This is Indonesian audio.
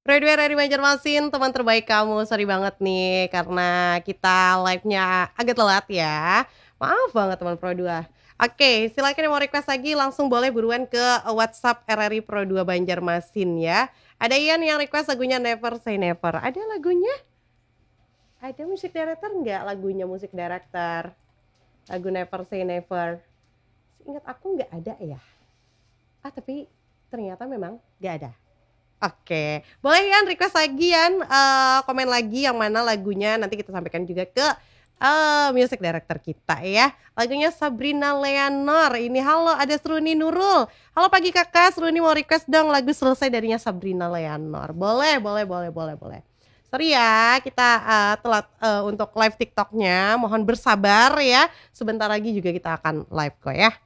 Radiowe dari Banjarmasin, teman terbaik kamu. Sorry banget nih karena kita live-nya agak telat ya. Maaf banget teman Pro 2. Oke, silakan yang mau request lagi langsung boleh buruan ke WhatsApp RRI Pro 2 Banjarmasin ya. Ada Ian yang request lagunya Never Say Never. Ada lagunya? Ada musik director nggak lagunya musik director? Lagu Never Say Never. Ingat aku nggak ada ya. Tapi ternyata memang nggak ada. Oke, boleh Yan request lagi Yan, komen lagi yang mana lagunya nanti kita sampaikan juga ke, music director kita ya. Lagunya Sabrina Leonor ini, halo ada Sruni Nurul, "Halo pagi Kakak, Sruni mau request dong lagu Selesai darinya Sabrina Leonor." Boleh boleh boleh boleh boleh. Sorry ya kita, telat, untuk live TikTok-nya, mohon bersabar ya, sebentar lagi juga kita akan live kok ya.